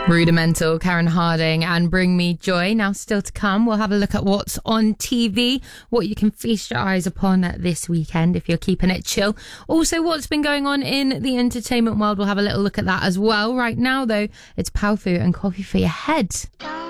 Rudimental, Karen Harding and Bring Me Joy. Now still to come, we'll have a look at what's on TV, what you can feast your eyes upon this weekend if you're keeping it chill. Also, what's been going on in the entertainment world, we'll have a little look at that as well. Right now, though, it's Powfu and Coffee for Your Head.